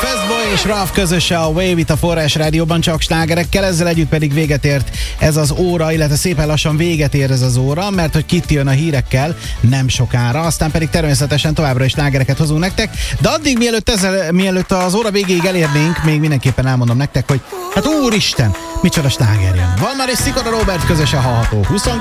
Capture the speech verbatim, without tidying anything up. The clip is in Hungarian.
Fastboy és Raf közöse a Wave itt a Forrás Rádióban, csak slágerekkel, ezzel együtt pedig véget ért ez az óra, illetve szépen lassan véget ér ez az óra, mert hogy Kitty jön a hírekkel nem sokára, aztán pedig természetesen továbbra is slágereket hozunk nektek, de addig mielőtt, ezzel, mielőtt az óra végéig elérnénk, még mindenképpen elmondom nektek, hogy hát úristen, micsoda sláger jön. Van már egy Szikora Robert közöse hallható, huszonkettő